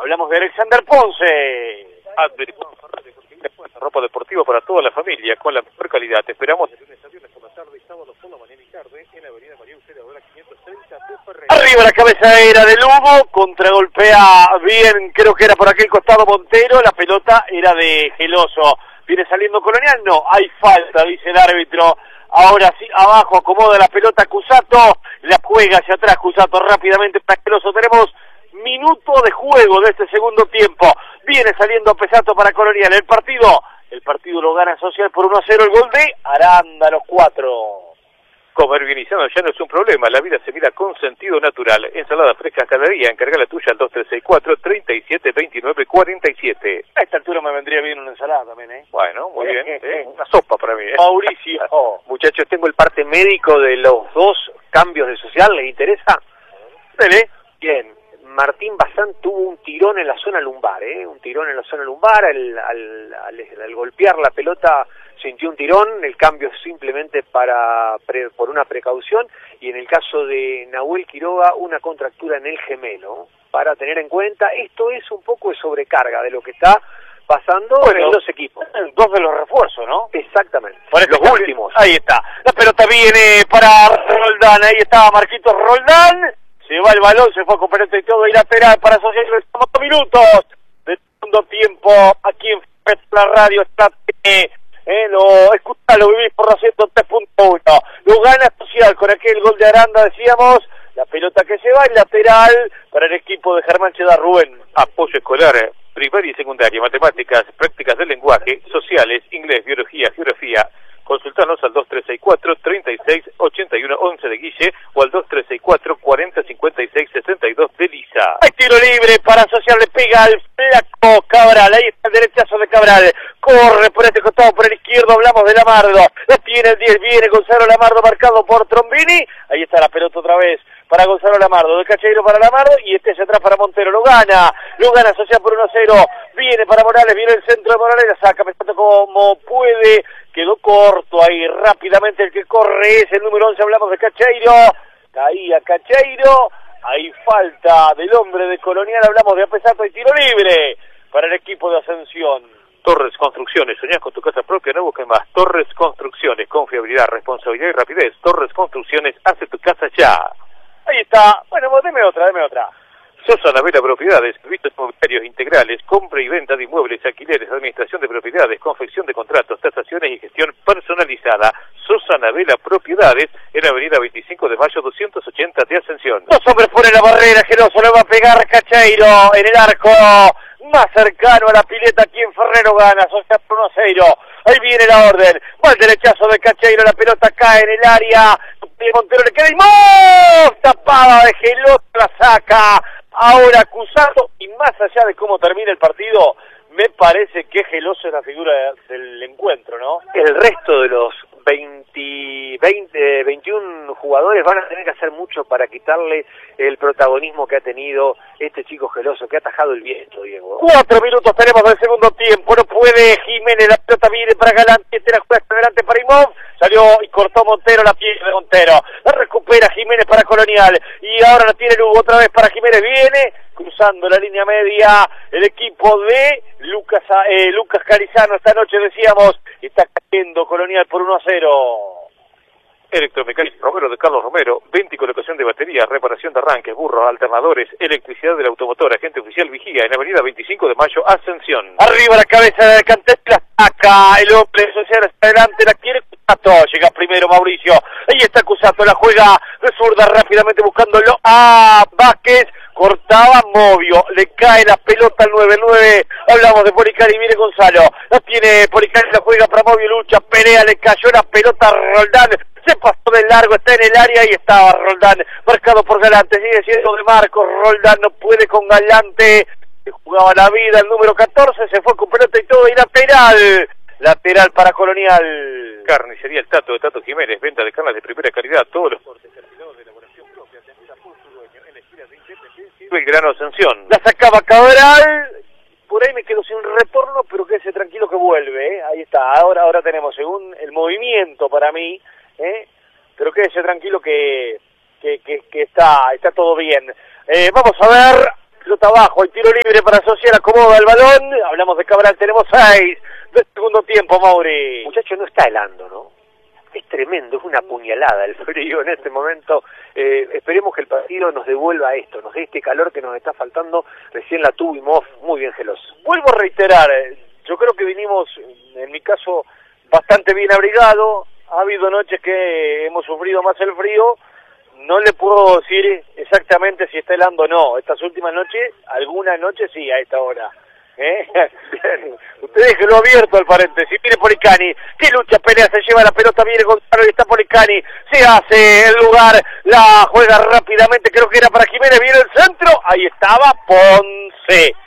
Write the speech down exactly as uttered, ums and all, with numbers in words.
Hablamos de Alexander Ponce. Ropa deportiva para toda la familia, con la mejor calidad. Te esperamos de lunes a viernes por la tarde y sábado por la mañana y tarde en la avenida María Auxiliadora quinientos treinta de Ferrer. Arriba la cabeza era de Lugo, contragolpea bien, creo que era por aquel costado Montero, la pelota era de Geloso. ¿Viene saliendo Colonial? No, hay falta, dice el árbitro. Ahora sí, abajo acomoda la pelota Cusato, la juega hacia atrás Cusato rápidamente para Geloso. Tenemos minuto de juego de este segundo tiempo. Viene saliendo Pesato para Colonial. El partido, el partido lo gana Social por uno a cero. El gol de Aranda, los cuatro. Comer bien y sano ya no es un problema, la vida se mira con sentido natural. Ensalada fresca cada día, encarga la tuya al dos tres seis cuatro, treinta y siete veintinueve cuarenta y siete. A esta altura me vendría bien una ensalada también, ¿eh? Bueno, muy bien, ¿eh? Una sopa para mí, ¿eh? Mauricio. Oh, muchachos, tengo el parte médico de los dos cambios de Social, ¿les interesa? Dele. Bien, Martín Bazán tuvo un tirón en la zona lumbar, ¿eh? Un tirón en la zona lumbar, al, al, al, al golpear la pelota sintió un tirón, el cambio es simplemente para pre, por una precaución, y en el caso de Nahuel Quiroga, una contractura en el gemelo, para tener en cuenta. Esto es un poco de sobrecarga de lo que está pasando bueno, en los equipos. Dos de los refuerzos, ¿no? Exactamente, por este los cambio, últimos. Ahí está, la pelota viene para Roldán, ahí está Marquitos Roldán, se va el balón, se fue con pelota y todo, y lateral para Social. Estamos dos minutos de segundo tiempo, aquí en la radio está... Eh, Eh, lo escucha, lo vivís por la ciento tres punto uno. Lo gana Social con aquel gol de Aranda, decíamos. La pelota que se va, el lateral para el equipo de Germán Chedar. Rubén. Apoyo escolar, primaria y secundaria, matemáticas, prácticas del lenguaje, sociales, inglés, biología, geografía. Consultanos al dos tres seis cuatro, treinta y seis, ochenta y uno, once de Guille o al dos tres seis cuatro, cuarenta, cincuenta y seis, sesenta y dos de Lisa. Hay tiro libre para Social, le pega al flaco Cabral, ahí está el derechazo de Cabral, corre por este costado, por el izquierdo, hablamos de Lamardo, la tiene el diez, viene Gonzalo Lamardo marcado por Trombini, ahí está la pelota otra vez para Gonzalo Lamardo, de Cacheiro para Lamardo, y este hacia atrás para Montero, lo gana, lo gana Social por uno a cero, viene para Morales, viene el centro de Morales, la saca, pensando como puede, quedó corto ahí, rápidamente el que corre es el número once, hablamos de Cacheiro, caía Cacheiro, hay falta del hombre de Colonial, hablamos de Apesato y tiro libre para el equipo de Ascensión. Torres Construcciones, soñás con tu casa propia, no busques más. Torres Construcciones, confiabilidad, responsabilidad y rapidez. Torres Construcciones, hace tu casa ya. Ahí está, bueno, deme otra, deme otra. Sosa Navela Propiedades, servicios inmobiliarios integrales, compra y venta de inmuebles, alquileres, administración de propiedades, confección de contratos, tasaciones y gestión personalizada. Sosa Navela Propiedades, en la avenida veinticinco de mayo doscientos ochenta de Ascensión. Dos hombres ponen la barrera, Geloso le va a pegar Cacheiro en el arco más cercano a la pileta, aquí en Ferrero gana, Social por uno a cero. Ahí viene la orden, va el derechazo de Cacheiro, la pelota cae en el área, Montero le queda y ¡oh! Tapada de Geloso, la saca. Ahora Cusato, y más allá de cómo termina el partido, me parece que Geloso es la figura del encuentro, ¿no? El resto de los veinte, veinte, veintiún jugadores van a tener que hacer mucho para quitarle el protagonismo que ha tenido este chico Geloso, que ha atajado el viento, Diego. Cuatro minutos tenemos del segundo tiempo, no puede Jiménez, la pelota viene para Galante, este la juega hasta adelante para Imov, salió y cortó Montero, la pierde de Montero, la recupera Jiménez para Colonial, y ahora la tiene Lugo otra vez para Jiménez, viene cruzando la línea media el equipo de Lucas eh, Lucas Carizano, esta noche decíamos, está cayendo Colonial por uno a cero. Electromecánica Romero de Carlos Romero, venta y colocación de baterías, reparación de arranques, burros, alternadores, electricidad del automotor, agente oficial vigía en avenida veinticinco de mayo, Ascensión. Arriba la cabeza de Cantel, la saca, el hombre social hasta adelante, la quiere Cusato, llega primero Mauricio, ahí está Cusato, la juega de zurda rápidamente buscándolo a Vázquez, cortaba Movio, le cae la pelota al nueve nueve, hablamos de Policari, viene Gonzalo, la tiene Policari, la juega para Movio, lucha, pelea, le cayó la pelota a Roldán, se pasó de largo, está en el área y estaba Roldán, marcado por Galante, sigue siendo de Marcos, Roldán no puede con Galante, se jugaba la vida, el número catorce, se fue con pelota y todo, y lateral, lateral para Colonial. Carnicería El Tato de Tato Jiménez, venta de carnes de primera calidad, todos los cortes terminados de elaboración propia, atendida por su dueño, en la esquina de Independencia, Belgrano Ascensión. La sacaba Cabral, por ahí me quedo sin retorno, pero quédese tranquilo que vuelve, ¿eh? Ahí está, ahora, ahora tenemos, según el movimiento para mí, ¿eh? Pero quédese tranquilo que, que, que, que está, está todo bien. Eh, vamos a ver pelota abajo, el tiro libre para Social, acomoda el balón, hablamos de Cabral, tenemos seis del segundo tiempo, Mauri. Muchacho, no está helando, ¿no? Es tremendo, es una puñalada el frío en este momento. Eh, esperemos que el partido nos devuelva esto, nos dé este calor que nos está faltando. Recién la tuvimos muy bien geloso. Vuelvo a reiterar, yo creo que vinimos, en mi caso, bastante bien abrigado. Ha habido noches que hemos sufrido más el frío. No le puedo decir exactamente si está helando o no. Estas últimas noches, algunas noches sí, a esta hora. ¿Eh? Ustedes que lo abierto al paréntesis. Viene Policani, que lucha, pelea, se lleva la pelota, viene Gonzalo y está Policani, se hace el lugar, la juega rápidamente, creo que era para Jiménez, viene el centro, ahí estaba Ponce.